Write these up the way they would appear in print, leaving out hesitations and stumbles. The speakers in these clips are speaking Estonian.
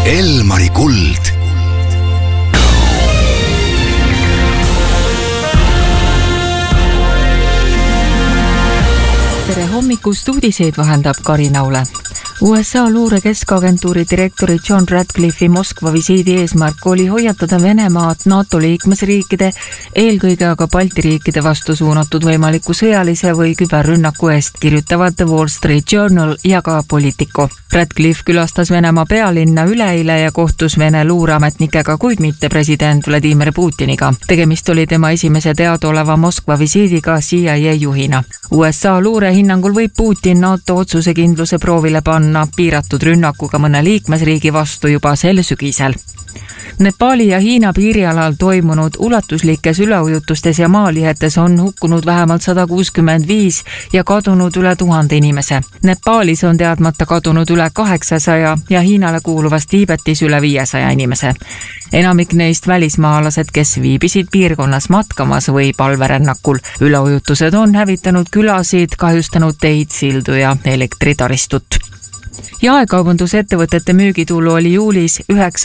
Elmari kuld. Tere hommikust uudiseid vahendab Karin Aule. USA luure keskagentuuri direktori John Ratcliffe'i Moskva visiidi eesmärk oli hoiatada Venemaad NATO liikmesriikide, eelkõige aga Balti riikide vastu suunatud võimaliku sõjalise või küberrünnaku eest, kirjutavad The Wall Street Journal ja ka Politico. Ratcliffe külastas Venemaa pealinna üleeile ja kohtus Vene luureametnikega, kuid mitte president Vladimir Putiniga. Tegemist oli tema esimese teadaoleva Moskva visiidiga CIA juhina. USA luure hinnangul võib Putin NATO otsusekindluse proovile panna piiratud rünnakuga mõne liikmesriigi vastu juba sel sügisel. Nepali ja Hiina piirialal toimunud ulatuslikes üleujutustes ja maalihetes on hukkunud vähemalt 165 ja kadunud üle 1000 inimese. Nepalis on teadmata kadunud üle 800 ja Hiinale kuuluvas Tiibetis üle 500 inimese. Enamik neist välismaalased, kes viibisid piirkonnas matkamas või palverännakul. Üleujutused on hävitanud külasid, kahjustanud teid, sildu ja elektritaristut. Jaekaubandusettevõtete müügitulu oli juulis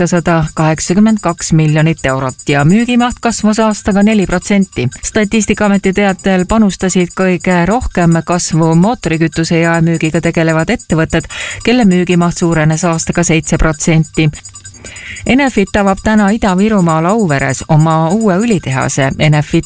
982 miljonit eurot ja müügimaht kasvas aastaga 4%. Statistikaameti teatel panustasid kõige rohkem kasvu mootorikütuse jaemüügiga tegelevad ettevõtted, kelle müügimaht suurenes aastaga 7%. Enefit avab täna Ida-Virumaal Auveres oma uue õlitehase Enefit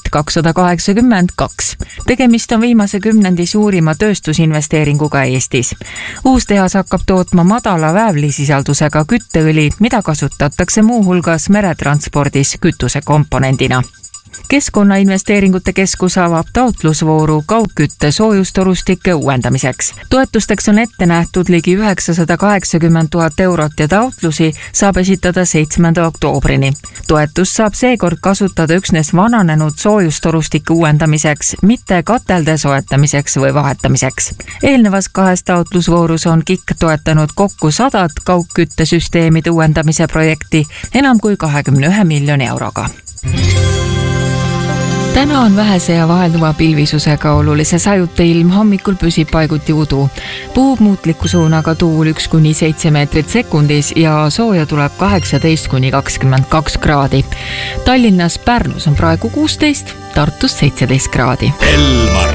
282. Tegemist on viimase kümnendi suurima tööstusinvesteeringuga Eestis. Uus tehas hakkab tootma madala väävlisisaldusega kütteõli, mida kasutatakse muuhulgas meretranspordis kütusekomponendina. Keskkonnainvesteeringute keskus avab taotlusvooru kaugkütte soojustorustike uuendamiseks. Toetusteks on ette nähtud ligi 980 000 eurot ja taotlusi saab esitada 7. oktoobrini. Toetust saab seekord kasutada üksnes vananenud soojustorustike uuendamiseks, mitte katelde soetamiseks või vahetamiseks. Eelnevas 2 taotlusvoorus on KIK toetanud kokku 100 kaugküttesüsteemide uuendamise projekti enam kui 21 miljoni euroga. Täna on vähese ja vahelduva pilvisusega olulise sajuta ilm, hommikul püsib paiguti udu. Puhub muutliku suunaga tuul 1–7 meetrit sekundis ja sooja tuleb 18–22 kraadi. Tallinnas, Pärnus on praegu 16, Tartus 17 kraadi.